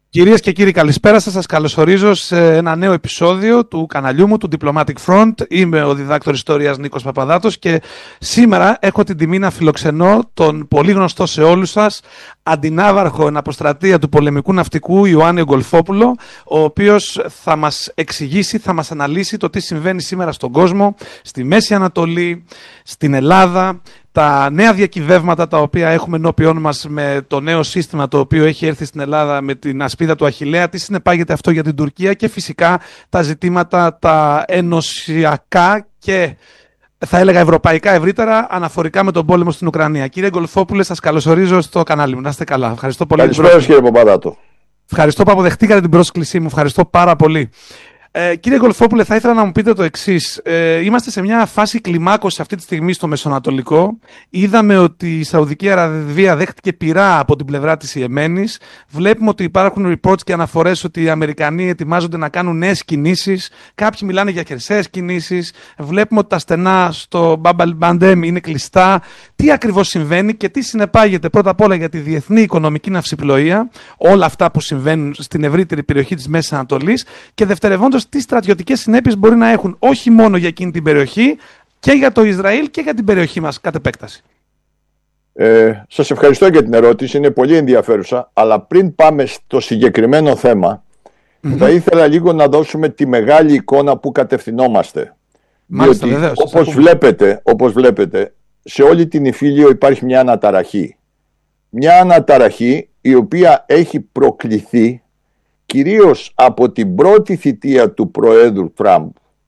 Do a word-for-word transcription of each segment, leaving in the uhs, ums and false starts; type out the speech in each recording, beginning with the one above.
Κυρίες και κύριοι, καλησπέρα σας. Σας καλωσορίζω σε ένα νέο επεισόδιο του καναλιού μου, του Diplomatic Front. Είμαι ο διδάκτορ ιστορίας Νίκος Παπαδάτος και σήμερα έχω την τιμή να φιλοξενώ τον πολύ γνωστό σε όλους σας αντινάβαρχο εν αποστρατεία του πολεμικού ναυτικού Ιωάννη Γκολφόπουλο, ο οποίος θα μας εξηγήσει, θα μας αναλύσει το τι συμβαίνει σήμερα στον κόσμο, στη Μέση Ανατολή, στην Ελλάδα, τα νέα διακυβεύματα τα οποία έχουμε ενώπιόν μας με το νέο σύστημα το οποίο έχει έρθει στην Ελλάδα με την ασπίδα του Αχιλλέα, τι συνεπάγεται αυτό για την Τουρκία και φυσικά τα ζητήματα τα ενωσιακά και θα έλεγα ευρωπαϊκά ευρύτερα αναφορικά με τον πόλεμο στην Ουκρανία. Κύριε Γκολφόπουλε, σας καλωσορίζω στο κανάλι μου. Να είστε καλά. Ευχαριστώ πολύ. Καλησπέρα, κύριε Παπαδάτο. Ευχαριστώ που αποδεχτήκατε την πρόσκλησή μου. Ευχαριστώ πάρα πολύ. Ε, κύριε Γκολφόπουλε, θα ήθελα να μου πείτε το εξής. Ε, είμαστε σε μια φάση κλιμάκωση αυτή τη στιγμή στο Μεσοανατολικό. Είδαμε ότι η Σαουδική Αραβία δέχτηκε πειρά από την πλευρά της Ιεμένης. Βλέπουμε ότι υπάρχουν reports και αναφορές ότι οι Αμερικανοί ετοιμάζονται να κάνουν νέες κινήσεις. Κάποιοι μιλάνε για χερσαίες κινήσεις. Βλέπουμε ότι τα στενά στο Μπαμπ Μαντέμ είναι κλειστά. Τι ακριβώς συμβαίνει και τι συνεπάγεται πρώτα απ' όλα για τη διεθνή οικονομική ναυσιπλοεία, όλα αυτά που συμβαίνουν στην ευρύτερη περιοχή της Μέσης Ανατολής, και δευτερευόντως τι στρατιωτικές συνέπειες μπορεί να έχουν όχι μόνο για εκείνη την περιοχή και για το Ισραήλ και για την περιοχή μας κατ' επέκταση. Ε, σας ευχαριστώ για την ερώτηση, είναι πολύ ενδιαφέρουσα, αλλά πριν πάμε στο συγκεκριμένο θέμα, mm-hmm. θα ήθελα λίγο να δώσουμε τη μεγάλη εικόνα που κατευθυνόμαστε. Μάλιστα, διότι βεβαίως, όπως βλέπετε, όπως βλέπετε, σε όλη την Ιφίλιο υπάρχει μια αναταραχή. Μια αναταραχή η οποία έχει προκληθεί κυρίως από την πρώτη θητεία του Προέδρου Τραμπ.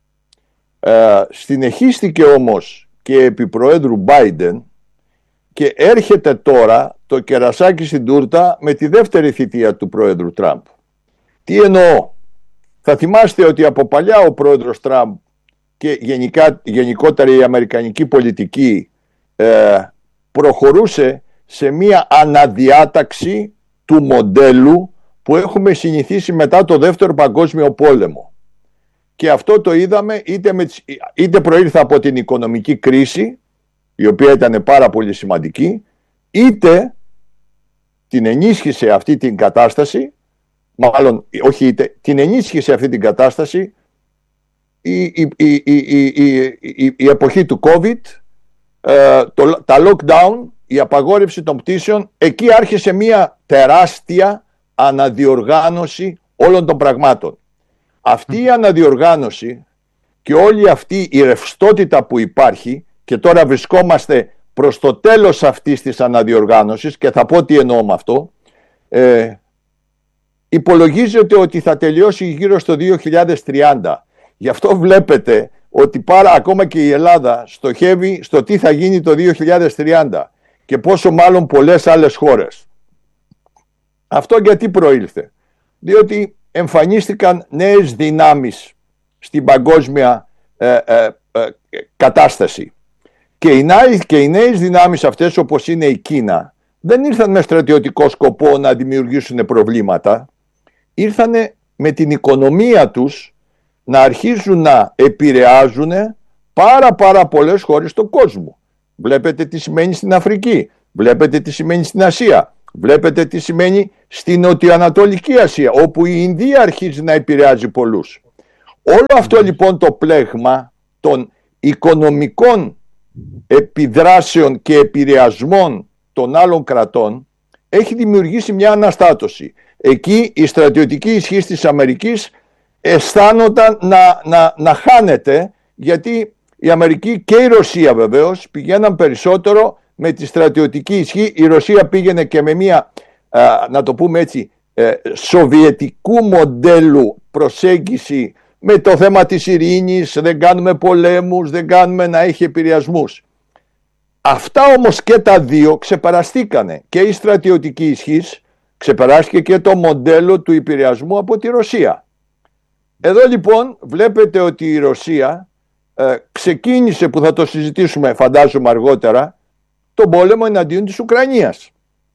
Ε, συνεχίστηκε όμως και επί Προέδρου Μπάιντεν και έρχεται τώρα το κερασάκι στην τούρτα με τη δεύτερη θητεία του Προέδρου Τραμπ. Τι εννοώ? Θα θυμάστε ότι από παλιά ο Πρόεδρος Τραμπ και γενικά, γενικότερα η αμερικανική πολιτική ε, προχωρούσε σε μια αναδιάταξη του μοντέλου που έχουμε συνηθίσει μετά το Δεύτερο Παγκόσμιο Πόλεμο. Και αυτό το είδαμε είτε, με, είτε προήλθε από την οικονομική κρίση, η οποία ήταν πάρα πολύ σημαντική, είτε την ενίσχυσε αυτή την κατάσταση, μάλλον όχι είτε, την ενίσχυσε αυτή την κατάσταση η, η, η, η, η, η, η εποχή του COVID, ε, το, τα lockdown, η απαγόρευση των πτήσεων. Εκεί άρχισε μια τεράστια αναδιοργάνωση όλων των πραγμάτων. Αυτή η αναδιοργάνωση και όλη αυτή η ρευστότητα που υπάρχει, και τώρα βρισκόμαστε προς το τέλος αυτής της αναδιοργάνωσης, και θα πω τι εννοώ με αυτό, ε, υπολογίζεται ότι θα τελειώσει γύρω στο δύο χιλιάδες τριάντα. Γι' αυτό βλέπετε ότι πάρα ακόμα και η Ελλάδα στοχεύει στο τι θα γίνει το δύο χιλιάδες τριάντα και πόσο μάλλον πολλές άλλες χώρες. Αυτό γιατί προήλθε? Διότι εμφανίστηκαν νέες δυνάμεις στην παγκόσμια ε, ε, ε, κατάσταση. Και οι, νέες, και οι νέες δυνάμεις αυτές, όπως είναι η Κίνα, δεν ήρθαν με στρατιωτικό σκοπό να δημιουργήσουν προβλήματα. Ήρθαν με την οικονομία τους να αρχίζουν να επηρεάζουν πάρα πάρα πολλές χώρες στον κόσμο. Βλέπετε τι σημαίνει στην Αφρική, βλέπετε τι σημαίνει στην Ασία. Βλέπετε τι σημαίνει στην Νοτιοανατολική Ασία, όπου η Ινδία αρχίζει να επηρεάζει πολλούς. Όλο αυτό λοιπόν το πλέγμα των οικονομικών επιδράσεων και επηρεασμών των άλλων κρατών έχει δημιουργήσει μια αναστάτωση. Εκεί η στρατιωτική ισχύ της Αμερικής αισθάνονταν να, να, να χάνεται, γιατί η Αμερική και η Ρωσία βεβαίως πηγαίναν περισσότερο με τη στρατιωτική ισχύ. Η Ρωσία πήγαινε και με μια, α, να το πούμε έτσι, ε, σοβιετικού μοντέλου προσέγγιση με το θέμα της ειρήνης, δεν κάνουμε πολέμους, δεν κάνουμε να έχει επηρεασμούς. Αυτά όμως και τα δύο ξεπεραστήκανε. Και η στρατιωτική ισχύς ξεπεράστηκε και το μοντέλο του επηρεασμού από τη Ρωσία. Εδώ λοιπόν βλέπετε ότι η Ρωσία ε, ξεκίνησε, που θα το συζητήσουμε φαντάζομαι αργότερα, τον πόλεμο εναντίον της Ουκρανίας.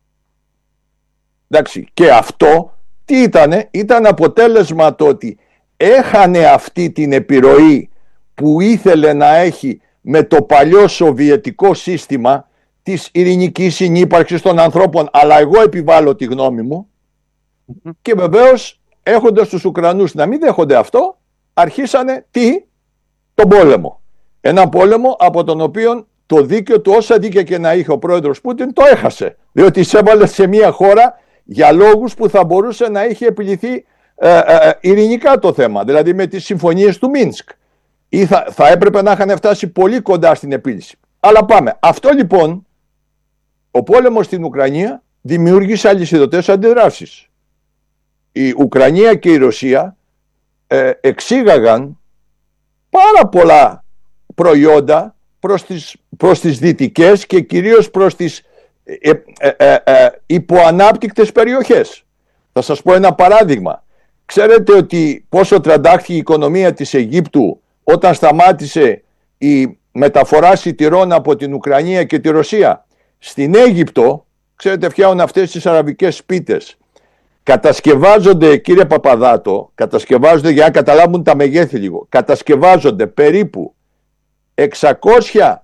Εντάξει, και αυτό τι ήτανε? Ήταν αποτέλεσμα το ότι έχανε αυτή την επιρροή που ήθελε να έχει με το παλιό σοβιετικό σύστημα της ειρηνικής συνύπαρξης των ανθρώπων, αλλά εγώ επιβάλλω τη γνώμη μου, Mm-hmm. Και βεβαίως, έχοντας τους Ουκρανούς να μην δέχονται αυτό, αρχίσανε τι? Τον πόλεμο. Ένα πόλεμο από τον οποίο το δίκαιο του, όσα δίκαια και να είχε ο πρόεδρος Πούτιν, το έχασε. Διότι εισέβαλε σε μια χώρα για λόγους που θα μπορούσε να είχε επιληθεί ε, ε, ειρηνικά το θέμα. Δηλαδή με τις συμφωνίες του Μίνσκ. Ή θα, θα έπρεπε να είχαν φτάσει πολύ κοντά στην επίλυση. Αλλά πάμε. Αυτό λοιπόν, ο πόλεμος στην Ουκρανία δημιούργησε αλυσιδωτές αντιδράσεις. Η Ουκρανία και η Ρωσία ε, εξήγαγαν πάρα πολλά προϊόντα προς τις, προς τις δυτικές και κυρίως προς τις ε, ε, ε, ε, υποανάπτυκτες περιοχές. Θα σας πω ένα παράδειγμα. Ξέρετε ότι πόσο τραντάχθηκε η οικονομία της Αιγύπτου όταν σταμάτησε η μεταφορά σιτηρών από την Ουκρανία και τη Ρωσία? Στην Αίγυπτο, ξέρετε, φτιάχνουν αυτές τις αραβικές σπίτες. Κατασκευάζονται, κύριε Παπαδάτο, κατασκευάζονται, για να καταλάβουν τα μεγέθη λίγο, κατασκευάζονται περίπου εξακόσια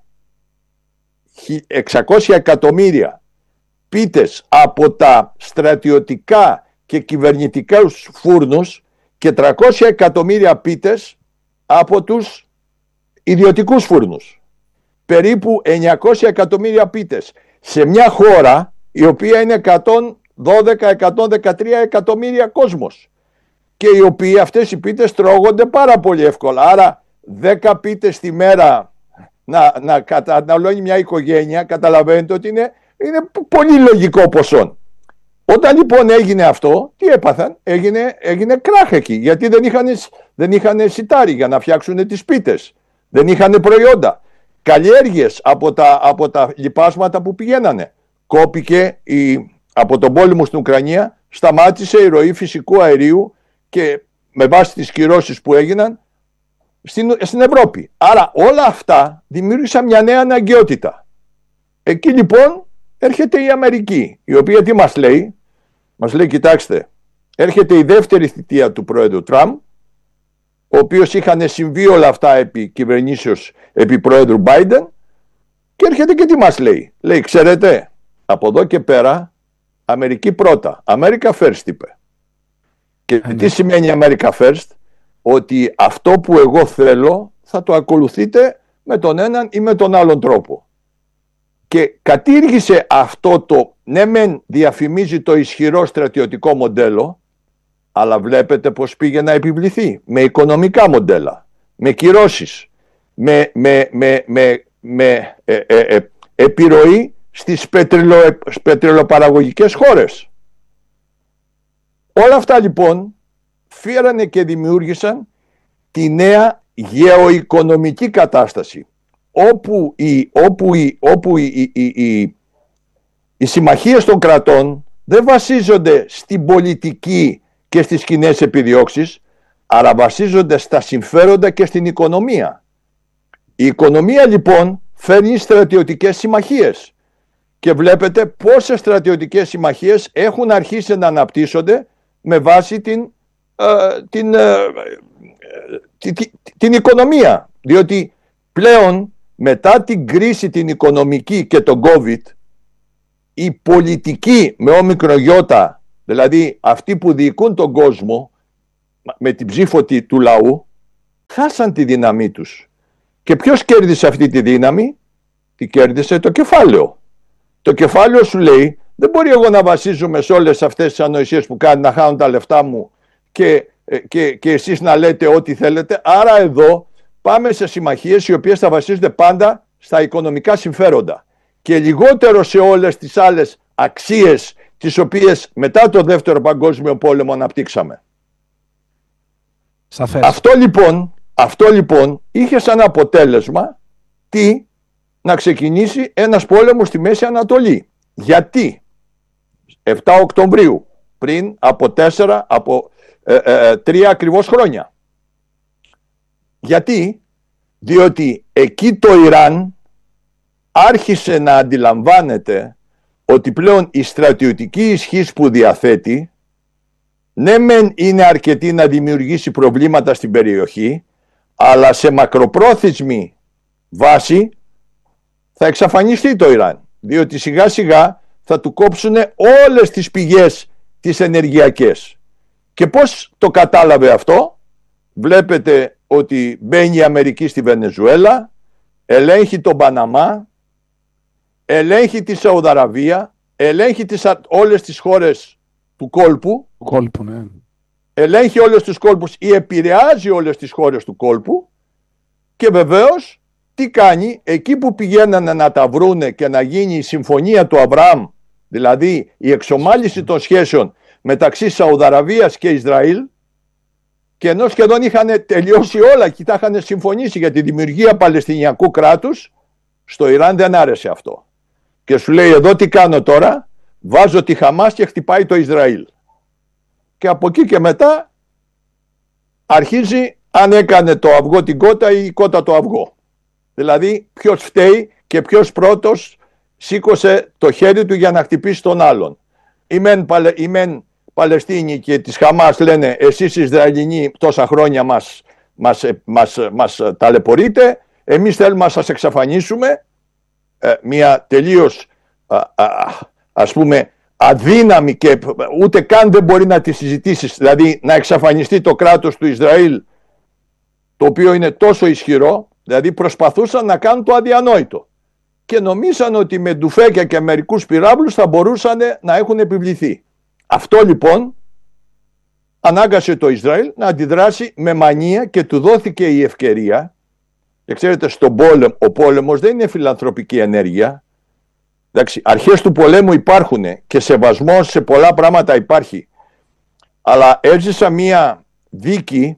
εκατομμύρια πίτες από τα στρατιωτικά και κυβερνητικά φούρνους και τριακόσια εκατομμύρια πίτες από τους ιδιωτικούς φούρνους. Περίπου εννιακόσια εκατομμύρια πίτες σε μια χώρα η οποία είναι εκατόν δώδεκα με εκατόν δεκατρία εκατομμύρια κόσμος και οι οποίοι αυτές οι πίτες τρώγονται πάρα πολύ εύκολα. Άρα δέκα πίτες τη μέρα να, να καταναλώνει μια οικογένεια, καταλαβαίνετε ότι είναι, είναι πολύ λογικό ποσό. Όταν λοιπόν έγινε αυτό, τι έπαθαν? Έγινε, έγινε κράχ εκεί, γιατί δεν είχαν, δεν είχαν σιτάρι για να φτιάξουν τις πίτες. Δεν είχαν προϊόντα. Καλλιέργειες από τα, από τα λιπάσματα που πηγαίνανε. Κόπηκε η, από τον πόλεμο στην Ουκρανία, σταμάτησε η ροή φυσικού αερίου και με βάση τις κυρώσεις που έγιναν στην, στην Ευρώπη. Άρα όλα αυτά δημιούργησαν μια νέα αναγκαιότητα. Εκεί λοιπόν έρχεται η Αμερική, η οποία τι μας λέει? Μας λέει, κοιτάξτε, έρχεται η δεύτερη θητεία του πρόεδρου Τραμπ, ο οποίος είχαν συμβεί όλα αυτά επί κυβερνήσεως, επί πρόεδρου Biden, και έρχεται και τι μας λέει? Λέει, ξέρετε, από εδώ και πέρα Αμερική πρώτα, America first, είπε. Και mm-hmm. τι σημαίνει America first? Ότι αυτό που εγώ θέλω θα το ακολουθείτε με τον έναν ή με τον άλλον τρόπο. Και κατήργησε αυτό το, ναι μεν διαφημίζει το ισχυρό στρατιωτικό μοντέλο, αλλά βλέπετε πως πήγε να επιβληθεί με οικονομικά μοντέλα, με κυρώσεις, με, με, με, με, με ε, ε, ε, επιρροή στις πετρελο, πετρελοπαραγωγικές χώρες. Όλα αυτά λοιπόν φέρανε και δημιούργησαν τη νέα γεωοικονομική κατάσταση, όπου οι, όπου οι, όπου οι, οι, οι, οι συμμαχίες των κρατών δεν βασίζονται στην πολιτική και στις κοινές επιδιώξεις, αλλά βασίζονται στα συμφέροντα και στην οικονομία. Η οικονομία λοιπόν φέρνει στρατιωτικές συμμαχίες και βλέπετε πόσες στρατιωτικές συμμαχίες έχουν αρχίσει να αναπτύσσονται με βάση την, ε, την, ε, την, την, την οικονομία. Διότι πλέον μετά την κρίση την οικονομική και τον COVID, η πολιτική με όμικρο γιώτα, δηλαδή αυτοί που διοικούν τον κόσμο με την ψήφο του λαού, χάσαν τη δύναμή τους. Και ποιος κέρδισε αυτή τη δύναμη? Τη κέρδισε το κεφάλαιο. Το κεφάλαιο σου λέει, δεν μπορεί εγώ να βασίζομαι σε όλες αυτές τις ανοησίες που κάνει, να χάνουν τα λεφτά μου και, και, και εσείς να λέτε ό,τι θέλετε. Άρα εδώ πάμε σε συμμαχίες οι οποίες θα βασίζονται πάντα στα οικονομικά συμφέροντα και λιγότερο σε όλες τις άλλες αξίες τις οποίες μετά το δεύτερο παγκόσμιο πόλεμο αναπτύξαμε. Σαφές. Αυτό λοιπόν, αυτό λοιπόν είχε σαν αποτέλεσμα τι? Να ξεκινήσει ένας πόλεμος στη Μέση Ανατολή. Γιατί επτά Οκτωβρίου, πριν από τέσσερα, από ε, ε, τρία ακριβώς χρόνια. Γιατί? Διότι εκεί το Ιράν άρχισε να αντιλαμβάνεται ότι πλέον η στρατιωτική ισχύς που διαθέτει ναι μεν είναι αρκετή να δημιουργήσει προβλήματα στην περιοχή, αλλά σε μακροπρόθεσμη βάση θα εξαφανιστεί το Ιράν, διότι σιγά σιγά θα του κόψουν όλες τις πηγές τις ενεργειακές. Και πώς το κατάλαβε αυτό? Βλέπετε ότι μπαίνει η Αμερική στη Βενεζουέλα, ελέγχει τον Παναμά, ελέγχει τη Σαουδαραβία, ελέγχει τις, όλες τις χώρες του κόλπου, κόλπου ναι. ελέγχει όλες τους κόλπους ή επηρεάζει όλες τις χώρες του κόλπου και βεβαίως τι κάνει? Εκεί που πηγαίνανε να τα βρούνε και να γίνει η συμφωνία του Αβραάμ, δηλαδή η εξομάλυση των σχέσεων μεταξύ Σαουδαραβίας και Ισραήλ, και ενώ σχεδόν είχαν τελειώσει όλα και τα είχαν συμφωνήσει για τη δημιουργία Παλαιστινιακού κράτους, στο Ιράν δεν άρεσε αυτό. Και σου λέει, εδώ τι κάνω τώρα? Βάζω τη Χαμάς και χτυπάει το Ισραήλ. Και από εκεί και μετά αρχίζει αν έκανε το αυγό την κότα ή η κότα το αυγό. Δηλαδή ποιος φταίει και ποιος πρώτος σήκωσε το χέρι του για να χτυπήσει τον άλλον. Οι μεν, Παλαι, οι μεν Παλαιστίνοι και της Χαμάς λένε, εσείς οι Ισραηλινοί τόσα χρόνια μας, μας, μας, μας ταλαιπωρείτε, εμείς θέλουμε να σας εξαφανίσουμε. Ε, μια τελείως α, α, ας πούμε αδύναμη και ούτε καν δεν μπορεί να τη συζητήσεις, δηλαδή να εξαφανιστεί το κράτος του Ισραήλ, το οποίο είναι τόσο ισχυρό, δηλαδή προσπαθούσαν να κάνουν το αδιανόητο και νομίζαν ότι με ντουφέκια και μερικούς πυράβλους θα μπορούσαν να έχουν επιβληθεί. Αυτό λοιπόν ανάγκασε το Ισραήλ να αντιδράσει με μανία και του δόθηκε η ευκαιρία. Και ξέρετε, στον πόλεμο, ο πόλεμος δεν είναι φιλανθρωπική ενέργεια. Εντάξει, αρχές του πολέμου υπάρχουν και σεβασμός σε πολλά πράγματα υπάρχει. Αλλά έζησα μία δίκη,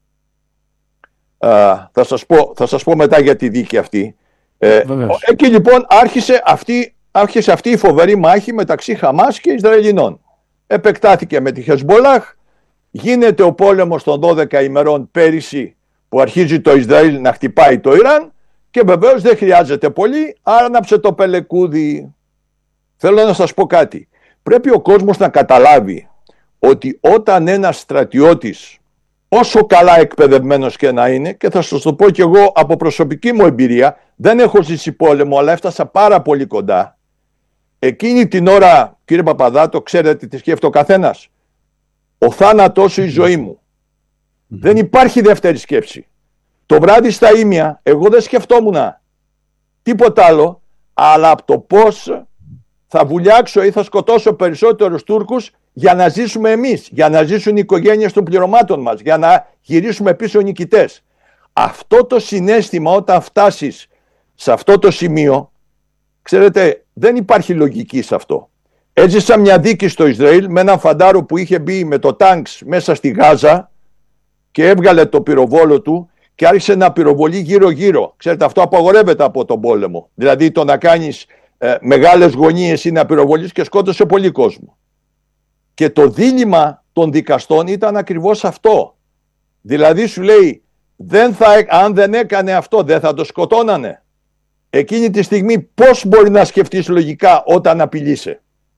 α, θα, σας πω, θα σας πω μετά για τη δίκη αυτή. Ε, εκεί λοιπόν άρχισε αυτή, άρχισε αυτή η φοβερή μάχη μεταξύ Χαμάς και Ισραηλινών. Επεκτάθηκε με τη Χεσμπολάχ, γίνεται ο πόλεμος των δώδεκα ημερών πέρυσι που αρχίζει το Ισραήλ να χτυπάει το Ιράν και βεβαίως δεν χρειάζεται πολύ, άρναψε το πελεκούδι. Θέλω να σας πω κάτι. Πρέπει ο κόσμος να καταλάβει ότι όταν ένας στρατιώτης, όσο καλά εκπαιδευμένος και να είναι, και θα σας το πω και εγώ από προσωπική μου εμπειρία, δεν έχω ζήσει πόλεμο αλλά έφτασα πάρα πολύ κοντά. Εκείνη την ώρα, κύριε Παπαδάτο, ξέρετε τι σκέφτεται ο καθένας? Ο θάνατός σου, η ζωή μου. Mm-hmm. Δεν υπάρχει δεύτερη σκέψη. Το βράδυ στα ήμια, εγώ δεν σκεφτόμουν τίποτα άλλο, αλλά από το πώς θα βουλιάξω ή θα σκοτώσω περισσότερους Τούρκους για να ζήσουμε εμείς, για να ζήσουν οι οικογένειες των πληρωμάτων μας, για να γυρίσουμε πίσω νικητές. Αυτό το συναίσθημα όταν φτάσεις σε αυτό το σημείο, ξέρετε, δεν υπάρχει λογική σε αυτό. Έζησα μια δίκη στο Ισραήλ με έναν φαντάρο που είχε μπει με το τάγκς μέσα στη Γάζα και έβγαλε το πυροβόλο του και άρχισε να πυροβολεί γύρω-γύρω. Ξέρετε, αυτό απαγορεύεται από τον πόλεμο. Δηλαδή το να κάνεις ε, μεγάλες γωνίες ή να πυροβολείς, και σκότωσε πολύ κόσμο. Και το δίλημμα των δικαστών ήταν ακριβώς αυτό. Δηλαδή σου λέει, δεν θα, αν δεν έκανε αυτό δεν θα το σκοτώνανε. Εκείνη τη στιγμή πώς μπορεί να σκεφτείς λογικά όταν απειλείσαι?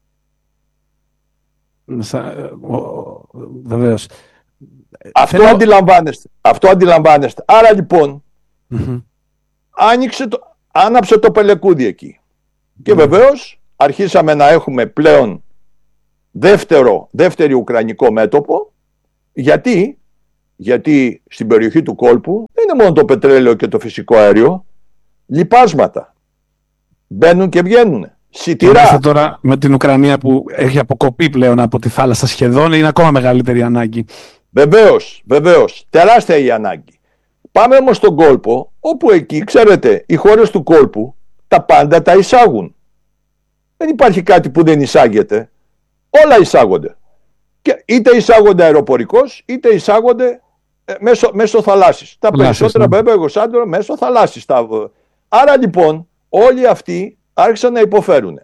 Βεβαίως. Αυτό Θέλω... αντιλαμβάνεστε. Αυτό αντιλαμβάνεστε. Άρα λοιπόν mm-hmm. άνοιξε το, άναψε το πελεκούδι εκεί. Και mm-hmm. βεβαίως αρχίσαμε να έχουμε πλέον δεύτερο, δεύτερη ουκρανικό μέτωπο. Γιατί? Γιατί στην περιοχή του κόλπου δεν είναι μόνο το πετρέλαιο και το φυσικό αέριο. Λιπάσματα μπαίνουν και βγαίνουν. Σιτηρά. Τώρα με την Ουκρανία που έχει αποκοπεί πλέον από τη θάλασσα σχεδόν, είναι ακόμα μεγαλύτερη ανάγκη. Βεβαίως, βεβαίως, τεράστια η ανάγκη. Πάμε όμως στον κόλπο, όπου εκεί, ξέρετε, οι χώρες του κόλπου τα πάντα τα εισάγουν. Δεν υπάρχει κάτι που δεν εισάγεται. Όλα εισάγονται. Και είτε εισάγονται αεροπορικώς, είτε εισάγονται ε, μέσω, μέσω θαλάσσης. Τα Λάσης, περισσότερα ναι. βέβαια εγώ σαν μέσω θαλάσσης. Τα... Άρα λοιπόν όλοι αυτοί άρχισαν να υποφέρουν.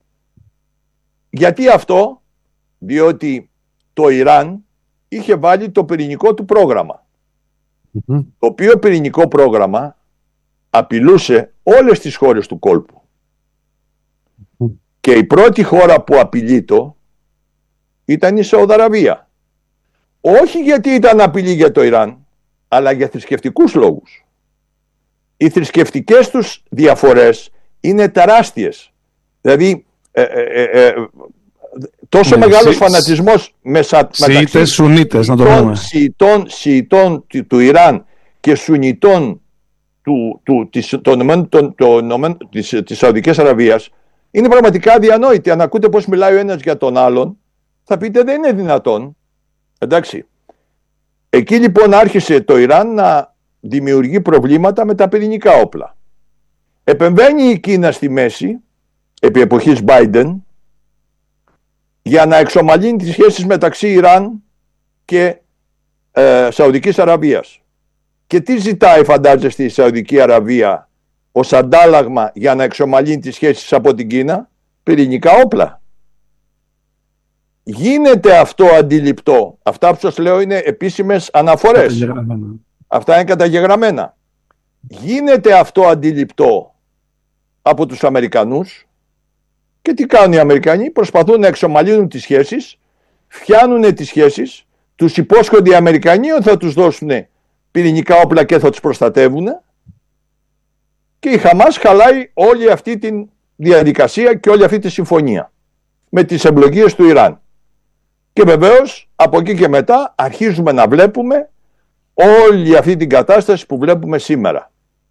Γιατί αυτό? Διότι το Ιράν είχε βάλει το πυρηνικό του πρόγραμμα. Mm-hmm. Το οποίο πυρηνικό πρόγραμμα απειλούσε όλες τις χώρες του κόλπου. Mm-hmm. Και η πρώτη χώρα που απειλείτο ήταν η Σαουδαραβία. Όχι γιατί ήταν απειλή για το Ιράν, αλλά για θρησκευτικούς λόγους. Οι θρησκευτικές τους διαφορές είναι τεράστιες. Δηλαδή ε, ε, ε, τόσο ναι, μεγάλος σι... φανατισμός μέσα, μεταξύ Σουνίτες, να το πούμε. Σιητών, Σιητών του, του Ιράν και Σουνιτών του, του, της, των, των, των, της, της Σαουδικής Αραβίας είναι πραγματικά αδιανόητη. Αν ακούτε πώς μιλάει ο ένας για τον άλλον, θα πείτε δεν είναι δυνατόν. Εντάξει. Εκεί λοιπόν άρχισε το Ιράν να δημιουργεί προβλήματα με τα πυρηνικά όπλα. Επεμβαίνει η Κίνα στη μέση, επί εποχής Biden, για να εξομαλύνει τις σχέσεις μεταξύ Ιράν και ε, Σαουδικής Αραβίας. Και τι ζητάει, φαντάζεστε, η Σαουδική Αραβία ως αντάλλαγμα για να εξομαλύνει τις σχέσεις από την Κίνα? Πυρηνικά όπλα. Γίνεται αυτό αντιληπτό. Αυτά που σας λέω είναι επίσημες αναφορές. Αυτά είναι καταγεγραμμένα. Γίνεται αυτό αντιληπτό από τους Αμερικανούς και τι κάνουν οι Αμερικανοί? Προσπαθούν να εξομαλύνουν τις σχέσεις, φτιάνουν τις σχέσεις, τους υπόσχονται οι Αμερικανοί ότι θα τους δώσουν πυρηνικά όπλα και θα τους προστατεύουν και η Χαμάς χαλάει όλη αυτή τη διαδικασία και όλη αυτή τη συμφωνία με τις εμπλοκές του Ιράν. Και βεβαίως από εκεί και μετά αρχίζουμε να βλέπουμε όλη αυτή την κατάσταση που βλέπουμε σήμερα.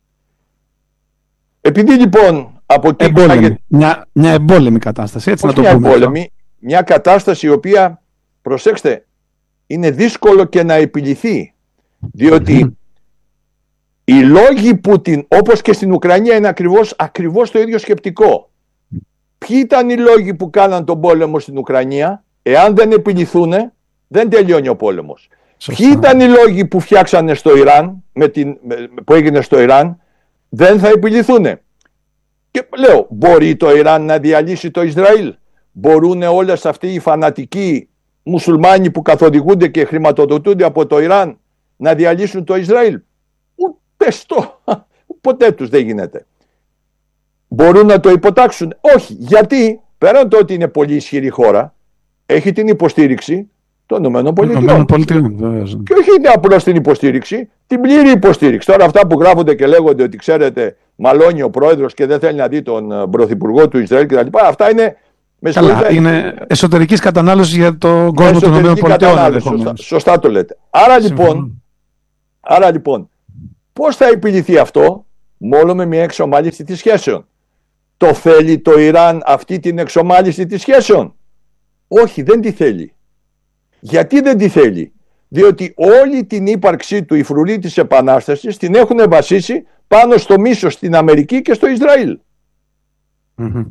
Επειδή λοιπόν από εκεί... Εμπόλεμη. Μια, μια εμπόλεμη κατάσταση, έτσι να το μια πούμε. Εμπόλεμη, μια κατάσταση η οποία, προσέξτε, είναι δύσκολο και να επιληθεί. Διότι mm. οι λόγοι Πούτιν, όπως και στην Ουκρανία, είναι ακριβώς, ακριβώς το ίδιο σκεπτικό. Ποιοι ήταν οι λόγοι που κάναν τον πόλεμο στην Ουκρανία? Εάν δεν επιληθούν, δεν τελειώνει ο πόλεμος. Σωστά. Ποιοι ήταν οι λόγοι που φτιάξανε στο Ιράν, με την, που έγινε στο Ιράν? Δεν θα επιληθούν. Και λέω, μπορεί το Ιράν να διαλύσει το Ισραήλ? Μπορούν όλες αυτοί οι φανατικοί μουσουλμάνοι που καθοδηγούνται και χρηματοδοτούνται από το Ιράν να διαλύσουν το Ισραήλ? Ούτε στο, ποτέ τους δεν γίνεται. Μπορούν να το υποτάξουν? Όχι. Γιατί? Πέραν το ότι είναι πολύ ισχυρή χώρα, έχει την υποστήριξη των ΗΠΑ. Και όχι είναι απλώς την υποστήριξη, την πλήρη υποστήριξη. Τώρα αυτά που γράφονται και λέγονται ότι ξέρετε μαλώνει ο πρόεδρος και δεν θέλει να δει τον πρωθυπουργό του Ισραήλ κτλ. Αυτά είναι... Καλά, είναι εσωτερικής κατανάλωσης για τον κόσμο των ΗΠΑ. Σωστά, σωστά το λέτε. Άρα λοιπόν, άρα λοιπόν, πώς θα επιληθεί αυτό? Μόνο με μια εξομάλυνση της σχέσεων. Το θέλει το Ιράν αυτή την εξομάλυνση της σχέσεων? Όχι, δεν τη θέλει. Γιατί δεν τη θέλει? Διότι όλη την ύπαρξή του, η φρουρή της Επανάστασης, την έχουν βασίσει πάνω στο μίσος στην Αμερική και στο Ισραήλ. Mm-hmm.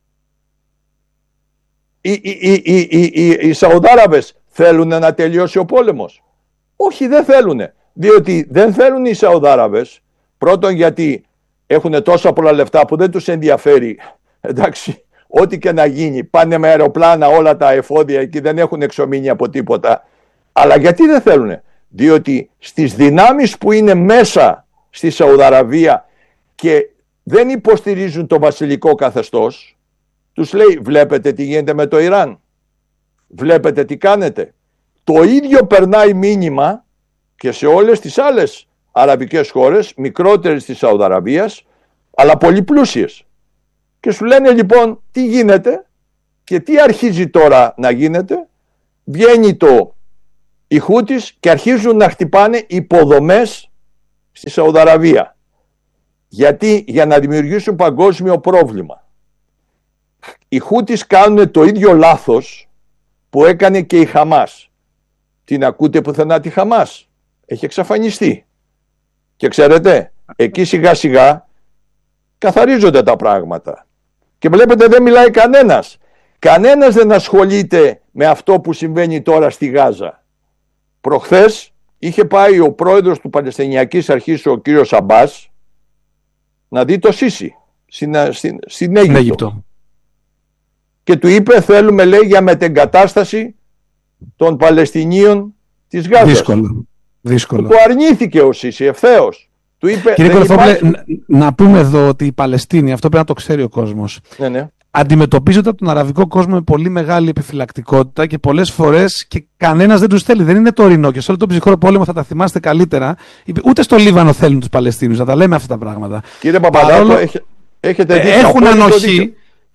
Οι, οι, οι, οι, οι, οι, οι Σαουδάραβες θέλουν να τελειώσει ο πόλεμος? Όχι, δεν θέλουν. Διότι δεν θέλουν οι Σαουδάραβες, πρώτον γιατί έχουν τόσα πολλά λεφτά που δεν τους ενδιαφέρει, εντάξει, ό,τι και να γίνει, πάνε με αεροπλάνα όλα τα εφόδια εκεί, δεν έχουν εξομείνει από τίποτα. Αλλά γιατί δεν θέλουν? Διότι στις δυνάμεις που είναι μέσα στη Σαουδαραβία και δεν υποστηρίζουν το βασιλικό καθεστώς, τους λέει, βλέπετε τι γίνεται με το Ιράν, βλέπετε τι κάνετε. Το ίδιο περνάει μήνυμα και σε όλες τις άλλες αραβικές χώρες, μικρότερες της Σαουδαραβίας, αλλά πολύ πλούσιες. Και σου λένε λοιπόν τι γίνεται και τι αρχίζει τώρα να γίνεται? Βγαίνει το οι Χούτις και αρχίζουν να χτυπάνε υποδομές στη Σαουδαραβία. Γιατί? Για να δημιουργήσουν παγκόσμιο πρόβλημα. Οι Χούτις κάνουν το ίδιο λάθος που έκανε και η Χαμάς. Την ακούτε πουθενά τη Χαμάς? Έχει εξαφανιστεί. Και ξέρετε, εκεί σιγά σιγά καθαρίζονται τα πράγματα. Και βλέπετε δεν μιλάει κανένας. Κανένας δεν ασχολείται με αυτό που συμβαίνει τώρα στη Γάζα. Προχθές είχε πάει ο πρόεδρος του Παλαιστινιακής Αρχής, ο κύριος Αμπάς, να δει το Σίσι στην, στην, στην Αίγυπτο. Αίγυπτο. Και του είπε θέλουμε, λέει, για μετεγκατάσταση των Παλαιστινίων της Γάζας. Δύσκολο. Δύσκολο. Που αρνήθηκε ο Σίσι ευθέως. Του είπε, κύριε Κολοφόπουλε, υπάρχει... να πούμε εδώ ότι η Παλαιστίνη, αυτό πρέπει να το ξέρει ο κόσμος, ναι, ναι. αντιμετωπίζονται από τον αραβικό κόσμο με πολύ μεγάλη επιφυλακτικότητα και πολλές φορές και κανένας δεν τους θέλει. Δεν είναι τωρινό και σε όλο τον ψυχρό πόλεμο θα τα θυμάστε καλύτερα. Ούτε στο Λίβανο θέλουν τους Παλαιστίνους, να τα λέμε αυτά τα πράγματα. Κύριε Παπαδάκο, Παρόλο... έχετε δει. Έχουν ανοχή.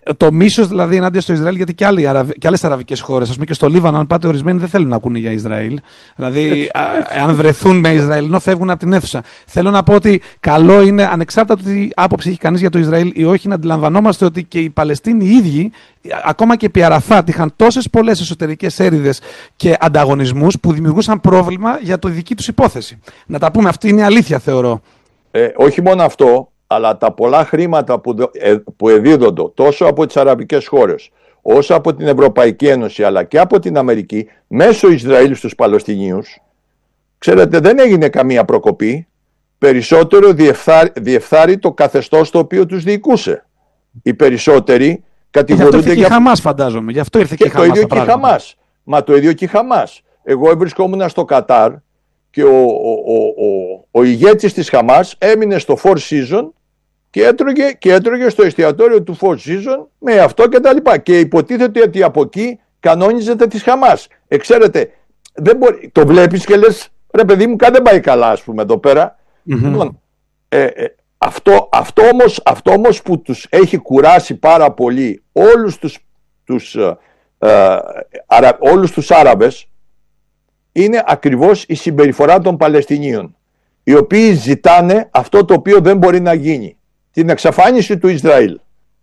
το μίσος δηλαδή ενάντια στο Ισραήλ, γιατί και, άλλοι, και άλλες αραβικές χώρες, ας πούμε και στο Λίβανο, αν πάτε, ορισμένοι δεν θέλουν να ακούνε για Ισραήλ. Δηλαδή, α, αν βρεθούν με Ισραηλινό, φεύγουν από την αίθουσα. Θέλω να πω ότι καλό είναι, ανεξάρτητα του τι άποψη έχει κανείς για το Ισραήλ ή όχι, να αντιλαμβανόμαστε ότι και οι Παλαιστίνοι οι ίδιοι, ακόμα και επί Αραφάτ, είχαν τόσες πολλές εσωτερικές έρηδες και ανταγωνισμούς που δημιουργούσαν πρόβλημα για τη δική τους υπόθεση. Να τα πούμε, αυτή είναι η αλήθεια, θεωρώ. Ε, όχι μόνο αυτό, αλλά τα πολλά χρήματα που, ε, που εδίδονται τόσο από τις αραβικές χώρες όσο από την Ευρωπαϊκή Ένωση αλλά και από την Αμερική μέσω Ισραήλ στους Παλαιστινίους, ξέρετε, δεν έγινε καμία προκοπή, περισσότερο διεφθάρει, διεφθάρει το καθεστώς το οποίο τους διοικούσε. Οι περισσότεροι κατηγορούνται για... Γι' αυτό ήρθε και η Χαμάς, φαντάζομαι. Γι' αυτό ήρθε και, και η Χαμάς. Το ίδιο και η Χαμάς. Μα το ίδιο και η Χαμάς. Εγώ βρισκόμουν στο Κατάρ και ο, ο, ο, ο, ο ηγέτης της Χαμάς έμεινε στο Four Seasons και έτρωγε, και έτρωγε στο εστιατόριο του Four Seasons με αυτό και τα λοιπά. Και υποτίθεται ότι από εκεί κανόνιζεται της Χαμάς. Εξέρετε, δεν μπορεί, το βλέπεις και λες, ρε παιδί μου, κάτι δεν πάει καλά, ας πούμε, εδώ πέρα. Mm-hmm. Λοιπόν, ε, ε, αυτό, αυτό, όμως, αυτό όμως που τους έχει κουράσει πάρα πολύ όλους τους, τους, ε, ε, αρα, όλους τους Άραβες είναι ακριβώς η συμπεριφορά των Παλαιστινίων, οι οποίοι ζητάνε αυτό το οποίο δεν μπορεί να γίνει, την εξαφάνιση του Ισραήλ.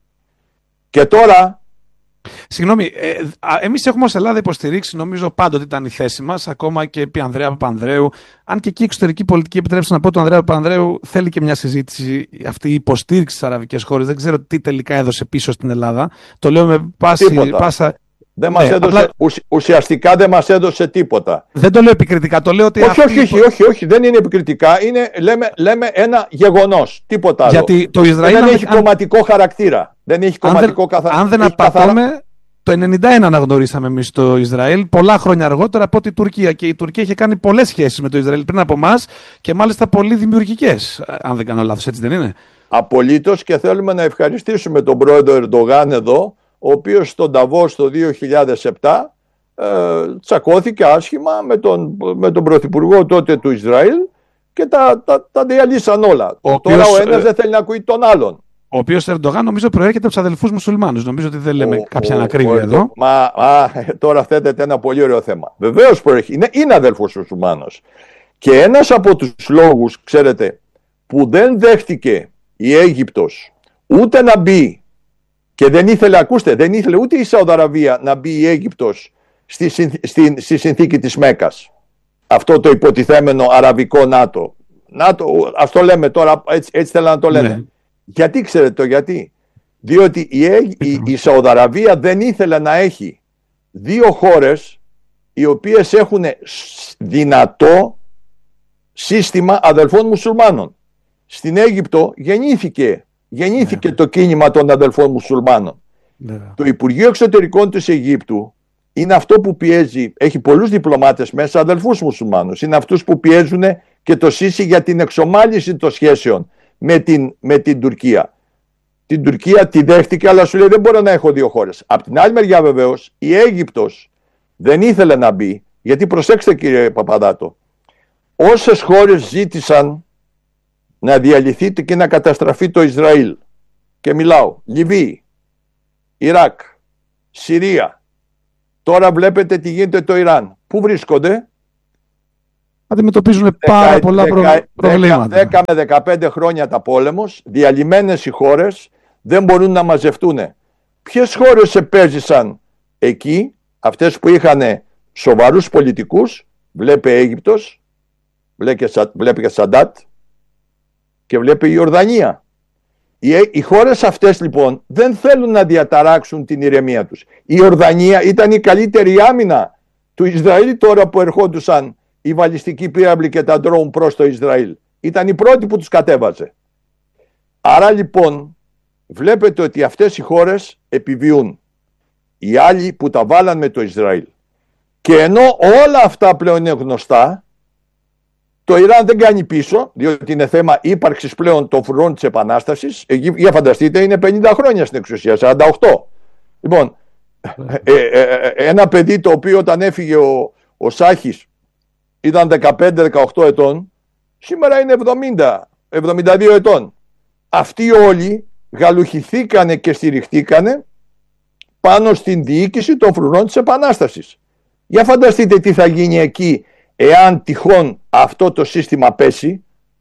Και τώρα... Συγγνώμη, ε, εμείς έχουμε ως Ελλάδα υποστηρίξει, νομίζω πάντοτε ήταν η θέση μας, ακόμα και επί Ανδρέα Παπανδρέου. Αν και εκεί η εξωτερική πολιτική, επιτρέψτε να πω, του Ανδρέα Παπανδρέου θέλει και μια συζήτηση, αυτή η υποστήριξη στις αραβικές χώρες. Δεν ξέρω τι τελικά έδωσε πίσω στην Ελλάδα. Το λέω με πάση, πάσα... Δεν μας ναι, έδωσε, απλά... ουσιαστικά δεν μας έδωσε τίποτα. Δεν το λέω επικριτικά, το λέω ότι... Όχι, όχι, όχι, όχι, όχι, δεν είναι επικριτικά, είναι, λέμε, λέμε ένα γεγονός, τίποτα άλλο. Γιατί το Ισραήλ... Δεν έχει αν... κομματικό χαρακτήρα. Δεν έχει κομματικό αν δεν, καθα... αν δεν απατώμε, καθαρά... το ενενήντα ένα αναγνωρίσαμε εμείς το Ισραήλ, πολλά χρόνια αργότερα από την Τουρκία. Και η Τουρκία είχε κάνει πολλές σχέσεις με το Ισραήλ πριν από εμάς και μάλιστα πολύ δημιουργικές, αν δεν κάνω λάθος, έτσι δεν είναι? Απολύτως, και θέλουμε να ευχαριστήσουμε τον πρόεδρο Ερντογάν εδώ, ο οποίος στον Νταβός το δύο χιλιάδες επτά ε, τσακώθηκε άσχημα με τον, με τον πρωθυπουργό τότε του Ισραήλ και τα, τα, τα διαλύσαν όλα. Ο Τώρα οποίος, ο ένας ε, δεν θέλει να ακούει τον άλλον. Ο οποίος Ερντογάν νομίζω προέρχεται από τους αδελφούς μουσουλμάνους. Νομίζω ότι δεν λέμε ο, κάποια ανακρίβεια εδώ. Μα α, τώρα θέτεται ένα πολύ ωραίο θέμα. Βεβαίως προέρχεται. Είναι, είναι αδελφός μουσουλμάνος. Και ένας από τους λόγους, ξέρετε, που δεν δέχτηκε η Αίγυπτος ούτε να μπει, και δεν ήθελε, ακούστε, δεν ήθελε ούτε η Σαουδαραβία να μπει η Αίγυπτος στη, στη, στη συνθήκη της Μέκκας. Αυτό το υποτιθέμενο αραβικό ΝΑΤΟ. ΝΑΤΟ, ας το λέμε τώρα, έτσι, έτσι θέλω να το λένε. Ναι. Γιατί, ξέρετε το γιατί? Διότι η, η, η Σαουδαραβία δεν ήθελε να έχει δύο χώρες οι οποίες έχουν δυνατό σύστημα αδελφών μουσουλμάνων. Στην Αίγυπτο γεννήθηκε Γεννήθηκε yeah. το κίνημα των αδελφών μουσουλμάνων. Yeah. Το Υπουργείο Εξωτερικών της Αιγύπτου είναι αυτό που πιέζει, έχει πολλούς διπλωμάτες μέσα, αδελφούς μουσουλμάνους. Είναι αυτούς που πιέζουν και το ΣΥΣΙ για την εξομάλυνση των σχέσεων με την, με την Τουρκία. Την Τουρκία τη δέχτηκε, αλλά σου λέει δεν μπορώ να έχω δύο χώρες. Απ' την άλλη μεριά βεβαίως η Αίγυπτος δεν ήθελε να μπει, γιατί προσέξτε κύριε Παπαδάτο, όσες χώρες ζήτησαν να διαλυθεί και να καταστραφεί το Ισραήλ, και μιλάω Λιβύη, Ιράκ, Συρία, τώρα βλέπετε τι γίνεται το Ιράν, πού βρίσκονται? Αντιμετωπίζουν πάρα πολλά δεκα, προβλήματα. δέκα με δεκαπέντε χρόνια τα πόλεμος, διαλυμένες οι χώρες, δεν μπορούν να μαζευτούν. Ποιες χώρες επέζησαν εκεί? Αυτές που είχαν σοβαρούς πολιτικούς, βλέπει Αίγυπτος, βλέπει και Σαντάτ, και βλέπει η Ιορδανία. Οι, οι χώρες αυτές λοιπόν δεν θέλουν να διαταράξουν την ηρεμία τους. Η Ιορδανία ήταν η καλύτερη άμυνα του Ισραήλ τώρα που ερχόντουσαν οι βαλιστικοί πύραυλοι και τα ντρόουν προς το Ισραήλ. Ήταν η πρώτη που τους κατέβαζε. Άρα λοιπόν βλέπετε ότι αυτές οι χώρες επιβιούν. Οι άλλοι που τα βάλαν με το Ισραήλ. Και ενώ όλα αυτά πλέον είναι γνωστά, το Ιράν δεν κάνει πίσω, διότι είναι θέμα ύπαρξης πλέον των φρουρών της Επανάστασης. Για φανταστείτε, είναι πενήντα χρόνια στην εξουσία, σαράντα οκτώ. Λοιπόν, ε, ε, ε, ένα παιδί το οποίο όταν έφυγε ο, ο Σάχης ήταν δεκαπέντε δεκαοκτώ ετών, σήμερα είναι εβδομήντα εβδομήντα δύο ετών. Αυτοί όλοι γαλουχηθήκανε και στηριχτήκανε πάνω στην διοίκηση των φρουρών της Επανάστασης. Για φανταστείτε τι θα γίνει εκεί εάν τυχόν αυτό το σύστημα πέσει.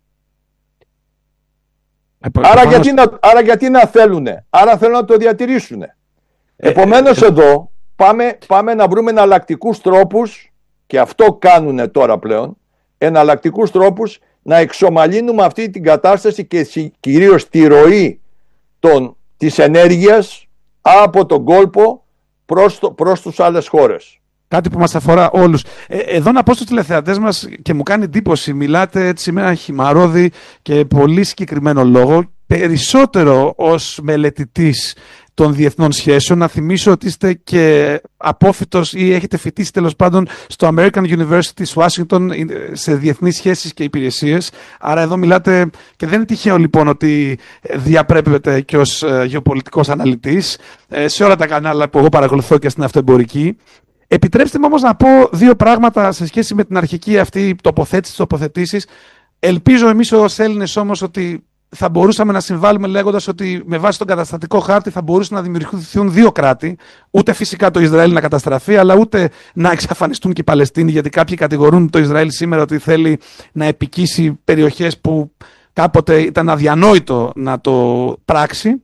Ε, άρα, πάνω... γιατί να, άρα γιατί να θέλουνε, άρα θέλουν να το διατηρήσουνε. Ε, Επομένως ε, ε, εδώ πάμε, πάμε να βρούμε εναλλακτικούς τρόπους, και αυτό κάνουνε τώρα πλέον, εναλλακτικούς τρόπους να εξομαλύνουμε αυτή την κατάσταση και κυρίως τη ροή των, της ενέργειας από τον κόλπο προς, το, προς τους άλλες χώρες. Κάτι που μας αφορά όλους. Ε, εδώ να πω στους τηλεθεατές μας, και μου κάνει εντύπωση, μιλάτε έτσι με ένα χυμαρόδι και πολύ συγκεκριμένο λόγο, περισσότερο ως μελετητής των διεθνών σχέσεων. Να θυμίσω ότι είστε και απόφοιτος ή έχετε φοιτήσει τέλος πάντων στο American University της Washington σε διεθνείς σχέσεις και υπηρεσίες. Άρα εδώ μιλάτε, και δεν είναι τυχαίο λοιπόν ότι διαπρέπετε και ως γεωπολιτικός αναλυτής σε όλα τα κανάλια που εγώ παρακολουθώ και στην αυτοεμπορική. Επιτρέψτε μου όμως να πω δύο πράγματα σε σχέση με την αρχική αυτή τοποθέτηση, τοποθετήσεις. Ελπίζω εμείς ως Έλληνες όμως ότι θα μπορούσαμε να συμβάλλουμε λέγοντας ότι με βάση τον καταστατικό χάρτη θα μπορούσαν να δημιουργηθούν δύο κράτη. Ούτε φυσικά το Ισραήλ να καταστραφεί, αλλά ούτε να εξαφανιστούν και οι Παλαιστίνοι, γιατί κάποιοι κατηγορούν το Ισραήλ σήμερα ότι θέλει να επικίσει περιοχές που κάποτε ήταν αδιανόητο να το πράξει.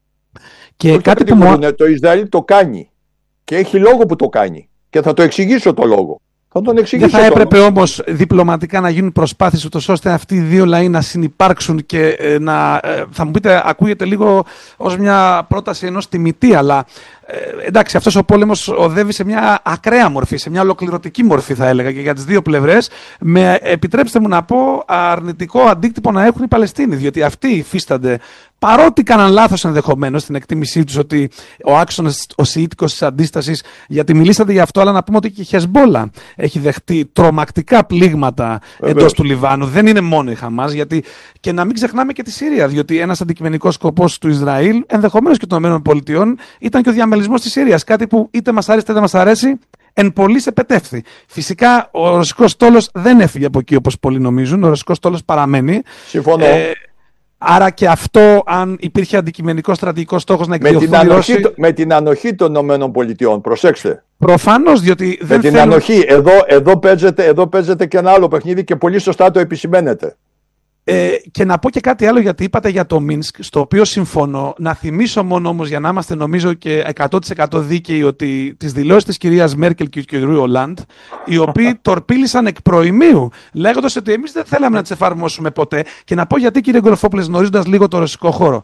Και όχι κάτι που μου... Το Ισραήλ το κάνει και έχει λόγο που το κάνει, και θα το εξηγήσω το λόγο. Θα τον εξηγήσω. Δεν θα έπρεπε όμως διπλωματικά να γίνουν προσπάθειες ούτως ώστε αυτοί οι δύο λαοί να συνυπάρξουν και ε, να. Ε, θα μου πείτε, ακούγεται λίγο ως μια πρόταση ενός τιμητή, αλλά ε, εντάξει, αυτός ο πόλεμος οδεύει σε μια ακραία μορφή, σε μια ολοκληρωτική μορφή, θα έλεγα, και για τις δύο πλευρές. Με, επιτρέψτε μου να πω, αρνητικό αντίκτυπο να έχουν οι Παλαιστίνοι, διότι αυτοί υφίστανται. Παρότι κάναν λάθος ενδεχομένως στην εκτίμησή τους ότι ο άξονας, ο σιήτικος της αντίστασης, γιατί μιλήσατε γι' αυτό, αλλά να πούμε ότι και η Χεσμπόλα έχει δεχτεί τρομακτικά πλήγματα εντός του Λιβάνου. Δεν είναι μόνο η Χαμάς, γιατί και να μην ξεχνάμε και τη Συρία, διότι ένας αντικειμενικός σκοπός του Ισραήλ, ενδεχομένως και των ΗΠΑ, ήταν και ο διαμελισμός της Συρίας. Κάτι που είτε μας αρέσει είτε δεν μας αρέσει, εν πολλοίς επετεύχθη. Φυσικά ο ρωσικός στόλος δεν έφυγε από εκεί όπως πολλοί νομίζουν. Ο ρωσικός στόλος παραμένει. Συμφωνώ. Ε, Άρα και αυτό, αν υπήρχε αντικειμενικό στρατηγικό στόχος να εκδιωχθούν οι Ρώσοι... Με την ανοχή των ΗΠΑ, προσέξτε. Προφανώς, διότι δεν Με την θέλουν... ανοχή. Εδώ, εδώ, παίζεται, εδώ παίζεται και ένα άλλο παιχνίδι και πολύ σωστά το επισημαίνετε. Ε, και να πω και κάτι άλλο, γιατί είπατε για το Μίνσκ, στο οποίο συμφωνώ. Να θυμίσω μόνο όμως, για να είμαστε νομίζω και εκατό τοις εκατό δίκαιοι, ότι τις δηλώσεις της κυρίας Μέρκελ και του κυρίου Ολάντ, οι οποίοι τορπίλησαν εκ προημίου, λέγοντας ότι εμείς δεν θέλαμε να τις εφαρμόσουμε ποτέ. Και να πω γιατί, κύριε Γκολοφόπουλε, γνωρίζοντας λίγο το ρωσικό χώρο.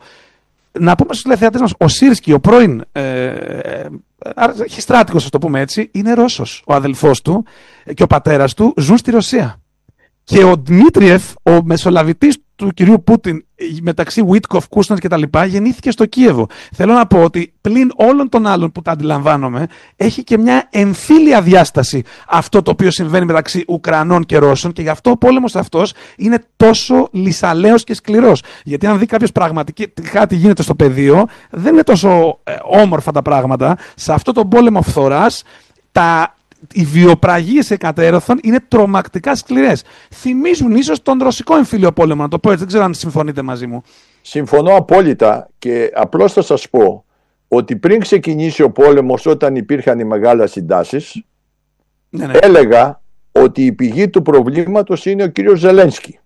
Να πούμε στους τηλεθεατές μας, ο Σίρσκι, ο πρώην ε, ε, χιστράτικος, ας το πούμε έτσι, είναι Ρώσος. Ο αδελφός του και ο πατέρας του ζουν στη Ρωσία. Και ο Δημήτριεφ, ο μεσολαβητής του κυρίου Πούτιν μεταξύ Βίτκοφ, Κούσνερ κτλ., γεννήθηκε στο Κίεβο. Θέλω να πω ότι πλην όλων των άλλων που τα αντιλαμβάνομαι, έχει και μια εμφύλια διάσταση αυτό το οποίο συμβαίνει μεταξύ Ουκρανών και Ρώσων, και γι' αυτό ο πόλεμος αυτός είναι τόσο λυσαλαίος και σκληρός. Γιατί αν δει κάποιος πραγματικά τι γίνεται στο πεδίο, δεν είναι τόσο ε, όμορφα τα πράγματα. Σε αυτό τον πόλεμο φθοράς, τα. Οι βιοπραγίες εκατέρωθων είναι τρομακτικά σκληρές. Θυμίζουν ίσως τον ρωσικό εμφύλιο πόλεμο, να το πω έτσι. Δεν ξέρω αν συμφωνείτε μαζί μου. Συμφωνώ απόλυτα, και απλώς θα σας πω ότι πριν ξεκινήσει ο πόλεμος, όταν υπήρχαν οι μεγάλες συντάσεις, ναι, ναι. έλεγα ότι η πηγή του προβλήματος είναι ο κύριος Ζελένσκι.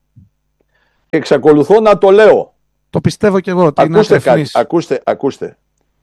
Και εξακολουθώ να το λέω. Το πιστεύω κι εγώ. Ότι ακούστε, είναι κάτι, ακούστε, ακούστε.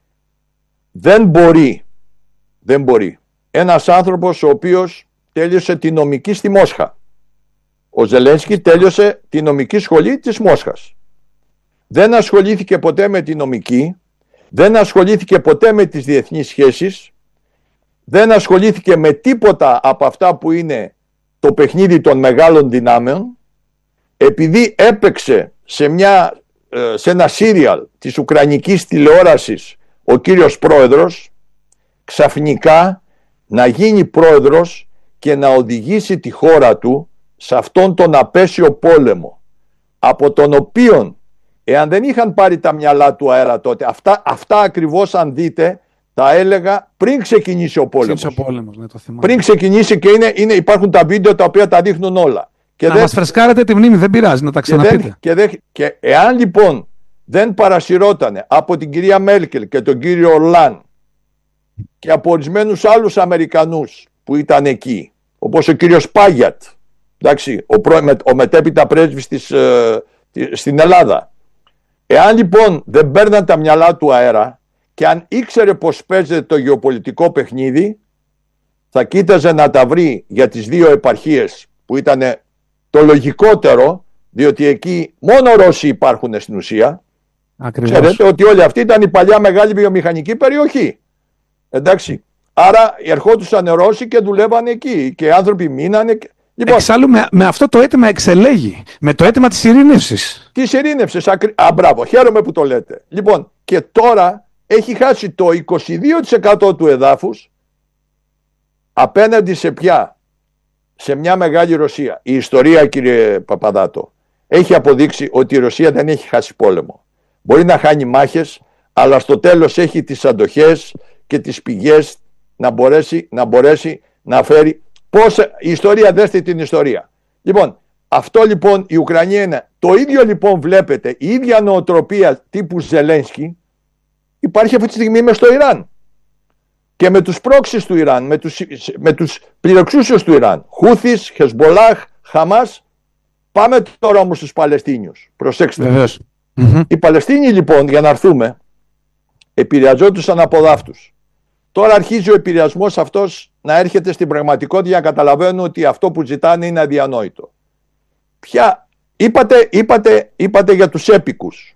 Δεν μπορεί, δεν μπορεί ένας άνθρωπος ο οποίος τέλειωσε τη νομική στη Μόσχα. Ο Ζελένσκι τέλειωσε τη νομική σχολή της Μόσχας. Δεν ασχολήθηκε ποτέ με τη νομική, δεν ασχολήθηκε ποτέ με τις διεθνείς σχέσεις, δεν ασχολήθηκε με τίποτα από αυτά που είναι το παιχνίδι των μεγάλων δυνάμεων, επειδή έπαιξε σε, μια, σε ένα σύριαλ της ουκρανικής τηλεόρασης ο κύριος πρόεδρος, ξαφνικά να γίνει πρόεδρος και να οδηγήσει τη χώρα του σε αυτόν τον απέσιο πόλεμο, από τον οποίον, εάν δεν είχαν πάρει τα μυαλά του αέρα τότε, αυτά, αυτά ακριβώς αν δείτε, τα έλεγα πριν ξεκινήσει ο πόλεμος. Ο πόλεμος, ναι, το πριν ξεκινήσει, και είναι, είναι, υπάρχουν τα βίντεο τα οποία τα δείχνουν όλα. Και να δεν, μας φρεσκάρετε τη μνήμη, δεν πειράζει, να τα ξαναπείτε. Και, δεν, και, δεν, και εάν λοιπόν δεν παρασυρώταν από την κυρία Μέρκελ και τον κύριο Ορλάν και από ορισμένους άλλους Αμερικανούς που ήταν εκεί, όπως ο κύριος Πάγιατ, εντάξει, ο, προ, ο μετέπειτα πρέσβης της, ε, στην Ελλάδα. Εάν λοιπόν δεν παίρναν τα μυαλά του αέρα και αν ήξερε πως παίζεται το γεωπολιτικό παιχνίδι, θα κοίταζε να τα βρει για τις δύο επαρχίες που ήταν το λογικότερο, διότι εκεί μόνο Ρώσοι υπάρχουν στην ουσία. Ακριβώς. Ξέρετε ότι όλη αυτή ήταν η παλιά μεγάλη βιομηχανική περιοχή. Εντάξει. Άρα ερχόντουσαν Ρώσοι και δουλεύανε εκεί και οι άνθρωποι μείνανε. Λοιπόν, εξάλλου με, με αυτό το αίτημα εξελέγει. Με το αίτημα της ειρήνευσης. Της ειρήνευσης. Ακρι... Α, μπράβο. Χαίρομαι που το λέτε. Λοιπόν, και τώρα έχει χάσει το είκοσι δύο τοις εκατό του εδάφους απέναντι σε ποια? Σε μια μεγάλη Ρωσία. Η ιστορία, κύριε Παπαδάτο, έχει αποδείξει ότι η Ρωσία δεν έχει χάσει πόλεμο. Μπορεί να χάνει μάχες, αλλά στο τέλος έχει τις αντοχές και τις πηγές να μπορέσει να, μπορέσει να φέρει. Πώς, η ιστορία, δέστε την ιστορία. Λοιπόν, αυτό λοιπόν η Ουκρανία είναι. Το ίδιο λοιπόν βλέπετε, η ίδια νοοτροπία τύπου Ζελένσκι υπάρχει αυτή τη στιγμή μες στο Ιράν. Και με τους πρόξεις του Ιράν, με τους, με τους πληροξούσιους του Ιράν, Χούθις, Χεσμπολάχ, Χαμάς. Πάμε τώρα όμως στους Παλαιστίνιους. Προσέξτε. Βεβαίως. Οι Παλαιστίνοι λοιπόν, για να έρθουμε, επηρεαζόντουσαν από δάφτους. Τώρα αρχίζει ο επηρεασμός αυτός να έρχεται στην πραγματικότητα για να καταλαβαίνουν ότι αυτό που ζητάνε είναι αδιανόητο. Ποια, είπατε, είπατε, είπατε για τους έπικους.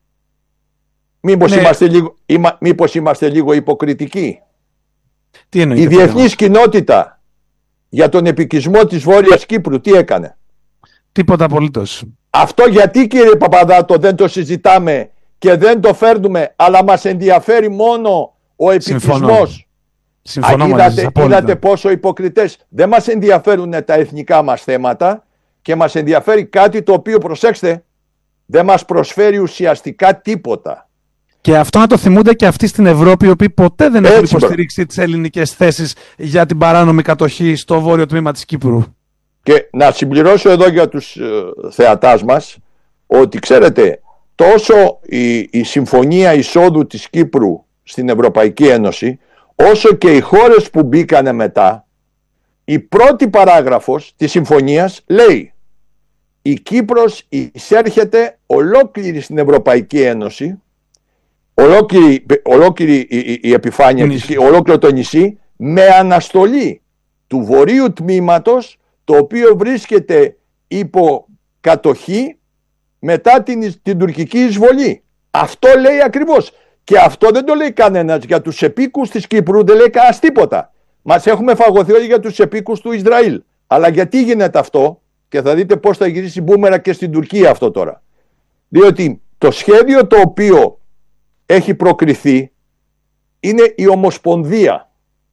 Μήπως, ναι. είμαστε, λίγο, είμα, μήπως είμαστε λίγο υποκριτικοί. Τι εννοείται, η διεθνής κοινότητα για τον επικισμό της Βόρειας Κύπρου τι έκανε? Τίποτα απολύτως. Αυτό γιατί, κύριε Παπαδάτο, δεν το συζητάμε και δεν το φέρνουμε, αλλά μας ενδιαφέρει μόνο ο επικισμός? Συμφωνώ. Α, είδατε, είδατε πόσο υποκριτές. Δεν μας ενδιαφέρουν τα εθνικά μας θέματα και μας ενδιαφέρει κάτι το οποίο, προσέξτε, δεν μας προσφέρει ουσιαστικά τίποτα. Και αυτό να το θυμούνται και αυτοί στην Ευρώπη, οι οποίοι ποτέ δεν έχουν υποστηρίξει τις ελληνικές θέσεις για την παράνομη κατοχή στο βόρειο τμήμα της Κύπρου. Και να συμπληρώσω εδώ για τους ε, θεατάς μας ότι, ξέρετε, τόσο η, η συμφωνία εισόδου της Κύπρου στην Ευρωπαϊκή Ένωση, όσο και οι χώρες που μπήκανε μετά, η πρώτη παράγραφος της συμφωνίας λέει η Κύπρος εισέρχεται ολόκληρη στην Ευρωπαϊκή Ένωση, ολόκληρη, ολόκληρη η, η, η επιφάνεια της, ολόκληρο το νησί, με αναστολή του βορείου τμήματος, το οποίο βρίσκεται υπό κατοχή μετά την, την τουρκική εισβολή. Αυτό λέει ακριβώς. Και αυτό δεν το λέει κανένας για τους επίκους της Κύπρου, δεν λέει κανένας τίποτα. Μας έχουμε φαγωθεί όλοι για τους επίκους του Ισραήλ. Αλλά γιατί γίνεται αυτό? Και θα δείτε πώς θα γυρίσει μπούμερα και στην Τουρκία αυτό τώρα. Διότι το σχέδιο το οποίο έχει προκριθεί είναι η Ομοσπονδία.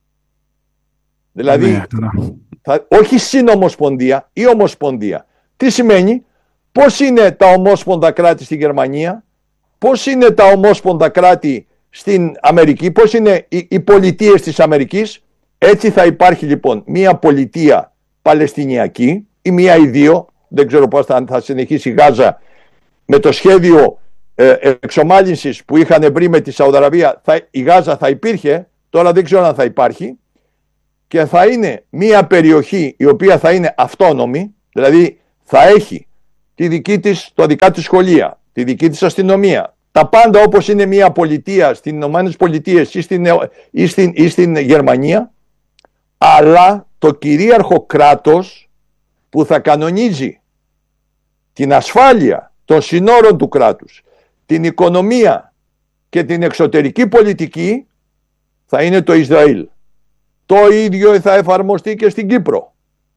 Δηλαδή, ναι, θα, όχι συνομοσπονδία, η Ομοσπονδία. Τι σημαίνει? Πώς είναι τα ομόσπονδα κράτη στη Γερμανία, πώς είναι τα ομόσπονδα κράτη στην Αμερική, πώς είναι οι, οι πολιτείες της Αμερικής? Έτσι θα υπάρχει λοιπόν μία πολιτεία Παλαιστινιακή ή μία ή δύο, δεν ξέρω πώς θα, θα συνεχίσει η Γάζα με το σχέδιο ε, εξομάλυνσης που είχαν βρει με τη Σαουδαραβία. Θα, η Γάζα θα υπήρχε, τώρα δεν ξέρω αν θα υπάρχει, και θα είναι μία περιοχή η οποία θα είναι αυτόνομη, δηλαδή θα έχει τη δική της, το δικά της σχολεία, τη δική της αστυνομία, τα πάντα όπως είναι μια πολιτεία στις Ηνωμένες Πολιτείες ή στην, ή, στην, ή στην Γερμανία, αλλά το κυρίαρχο κράτος που θα κανονίζει την ασφάλεια των συνόρων του κράτους, την οικονομία και την εξωτερική πολιτική θα είναι το Ισραήλ. Το ίδιο θα εφαρμοστεί και στην Κύπρο.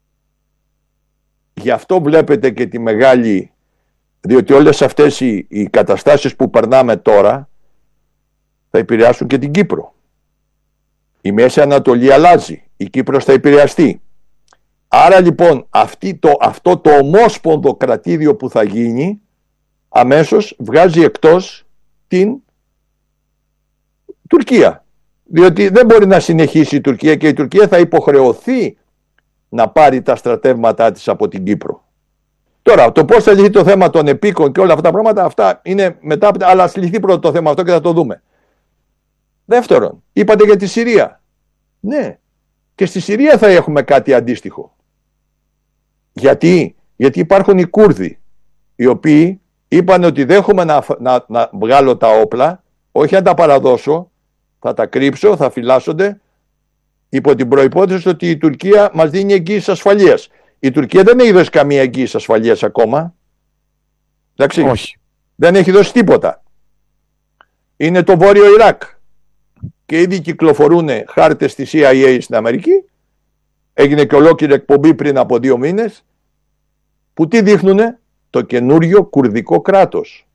Γι' αυτό βλέπετε και τη μεγάλη, διότι όλες αυτές οι, οι καταστάσεις που περνάμε τώρα θα επηρεάσουν και την Κύπρο. Η Μέση Ανατολή αλλάζει, η Κύπρος θα επηρεαστεί. Άρα λοιπόν αυτή το, αυτό το ομόσπονδο κρατήδιο που θα γίνει αμέσως βγάζει εκτός την Τουρκία. Διότι δεν μπορεί να συνεχίσει η Τουρκία και η Τουρκία θα υποχρεωθεί να πάρει τα στρατεύματά της από την Κύπρο. Τώρα, το πώς θα λυθεί το θέμα των επίκων και όλα αυτά τα πράγματα, αυτά είναι μετά, αλλά ας λυθεί πρώτα το θέμα αυτό και θα το δούμε. Δεύτερον, είπατε για τη Συρία. Ναι, και στη Συρία θα έχουμε κάτι αντίστοιχο. Γιατί, Γιατί υπάρχουν οι Κούρδοι, οι οποίοι είπαν ότι δέχομαι να, να, να βγάλω τα όπλα, όχι να τα παραδώσω, θα τα κρύψω, θα φυλάσσονται, υπό την προϋπόθεση ότι η Τουρκία μας δίνει εγγύηση ασφαλείας. Η Τουρκία δεν έχει δώσει καμία εγγύηση ασφαλείας ακόμα. Εντάξει. Όχι. Δεν έχει δώσει τίποτα. Είναι το Βόρειο Ιράκ. Και ήδη κυκλοφορούν χάρτες της σι άι έι στην Αμερική. Έγινε και ολόκληρη εκπομπή πριν από δύο μήνες. Που τι δείχνουνε? Το καινούριο κουρδικό κράτος.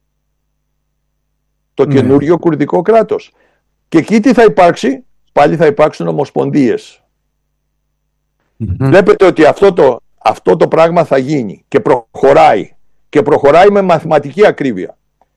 Το ναι. καινούριο κουρδικό κράτος. Και εκεί τι θα υπάρξει? Πάλι θα υπάρξουν ομοσπονδίες. Mm-hmm. Βλέπετε ότι αυτό το, αυτό το πράγμα θα γίνει και προχωράει. Και προχωράει με μαθηματική ακρίβεια.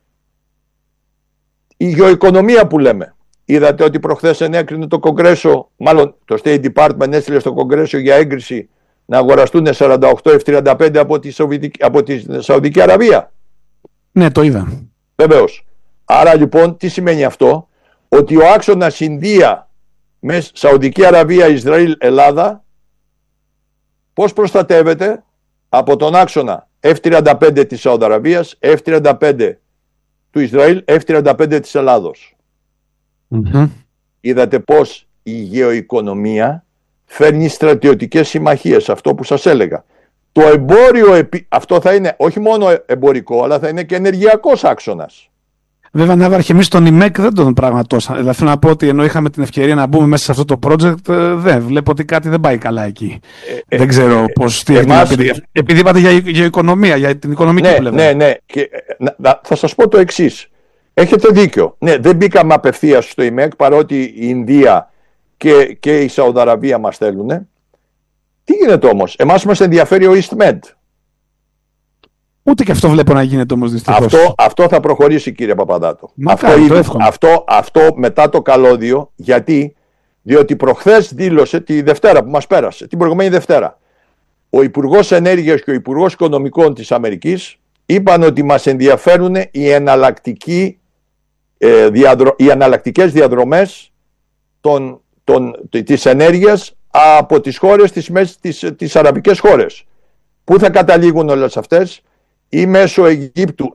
Η γεωοικονομία που λέμε. Είδατε ότι προχθές ενέκρινε το Κογκρέσο, μάλλον το State Department έστειλε στο Κογκρέσο για έγκριση να αγοραστούν σαράντα οκτώ εφ τριάντα πέντε από τη, Σαουδική, από τη Σαουδική Αραβία. Ναι, το είδα. Βεβαίως. Άρα λοιπόν τι σημαίνει αυτό? Ότι ο άξονας Ινδία με Σαουδική Αραβία, Ισραήλ, Ελλάδα πώς προστατεύεται? Από τον άξονα εφ τριάντα πέντε της Σαουδικής Αραβίας, εφ τριάντα πέντε του Ισραήλ, εφ τριάντα πέντε της Ελλάδος. Mm-hmm. Είδατε πως η γεωοικονομία φέρνει στρατιωτικές συμμαχίες, αυτό που σας έλεγα. Το εμπόριο, αυτό θα είναι όχι μόνο εμπορικό, αλλά θα είναι και ενεργειακός άξονας. Βέβαια, Ναύαρχε, εμείς στον ΙΜΕΚ δεν τον πραγματώσαμε. Δηλαδή, θέλω να πω ότι ενώ είχαμε την ευκαιρία να μπούμε μέσα σε αυτό το project, δεν βλέπω ότι κάτι δεν πάει καλά εκεί. Ε, δεν ξέρω ε, πώς. Τι εμάς... επειδή, επειδή είπατε για, για οικονομία, για την οικονομική ναι, πλευρά. Ναι, ναι. Και, να, να, θα σας πω το εξής. Έχετε δίκιο. Ναι, δεν μπήκαμε απευθείας στο ΙΜΕΚ, παρότι η Ινδία και, και η Σαουδική Αραβία μας θέλουν. Τι γίνεται όμως? Εμάς μας ενδιαφέρει ο EastMed. Ούτε και αυτό βλέπω να γίνεται όμως δυστυχώς. Αυτό, αυτό θα προχωρήσει, κύριε Παπαδάτο. Αυτό, ήδη, αυτό, αυτό μετά το καλώδιο. Γιατί? Διότι προχθές δήλωσε τη Δευτέρα που μας πέρασε, την προηγουμένη Δευτέρα, ο Υπουργός Ενέργειας και ο Υπουργός Οικονομικών της Αμερικής είπαν ότι μας ενδιαφέρουν οι, εναλλακτικοί, ε, διαδρο, οι εναλλακτικές διαδρομές των, των, της ενέργειας από τις χώρες, τις, τις, τις αραβικές χώρες. Πού θα καταλήγουν όλες αυτές? Ή μέσω Αιγύπτου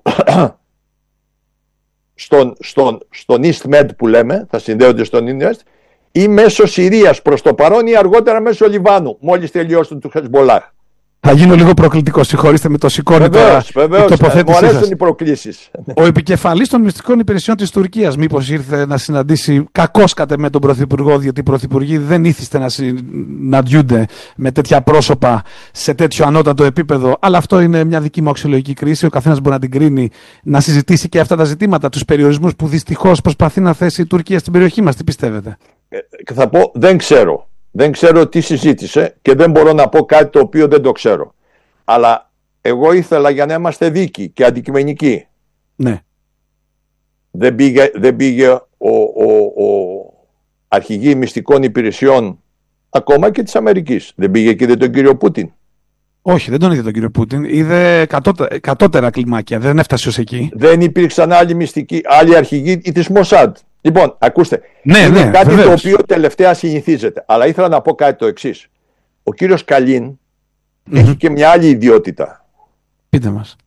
στον, στον, στον EastMed που λέμε, θα συνδέονται στον EastMed, ή μέσω Συρίας προς το παρόν, ή αργότερα μέσω Λιβάνου, μόλις τελειώσουν του Χεσμολάχ. Θα γίνω λίγο προκλητικό, συγχωρήστε με το σηκώνει τώρα. Βεβαίως, μου αρέσουν οι προκλήσεις. Ο επικεφαλής των μυστικών υπηρεσιών της Τουρκίας μήπως ήρθε να συναντήσει κακώς κατ' με τον Πρωθυπουργό, διότι οι Πρωθυπουργοί δεν ήθιστε να συναντιούνται με τέτοια πρόσωπα σε τέτοιο ανώτατο επίπεδο. Αλλά αυτό είναι μια δική μου αξιολογική κρίση. Ο καθένας μπορεί να την κρίνει, να συζητήσει και αυτά τα ζητήματα, τους περιορισμούς που δυστυχώς προσπαθεί να θέσει η Τουρκία στην περιοχή μας. Τι πιστεύετε? Ε, θα πω, δεν ξέρω. Δεν ξέρω τι συζήτησε και δεν μπορώ να πω κάτι το οποίο δεν το ξέρω. Αλλά εγώ ήθελα, για να είμαστε δίκοι και αντικειμενικοί. Ναι. Δεν πήγε, δεν πήγε ο, ο, ο αρχηγοί μυστικών υπηρεσιών ακόμα και της Αμερικής. Δεν πήγε και είδε τον κύριο Πούτιν. Όχι, δεν τον είδε τον κύριο Πούτιν. Είδε κατώτερα, κατώτερα κλιμάκια. Δεν έφτασε ως εκεί. Δεν υπήρξαν άλλοι μυστικοί, άλλοι αρχηγοί της Μοσάντ. Λοιπόν, ακούστε, ναι, είναι ναι, κάτι βεβαίως. Το οποίο τελευταία συνηθίζεται. Αλλά ήθελα να πω κάτι το εξής. Ο κύριος Καλίν mm-hmm. έχει και μια άλλη ιδιότητα. Πείτε μας.